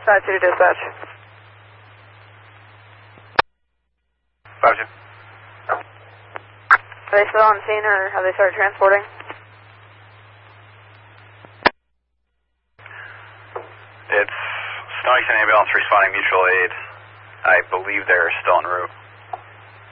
Side 2 dispatch. 5-2. Are they still on scene or have they started transporting? It's Stonington Ambulance responding mutual aid. I believe they're still en route.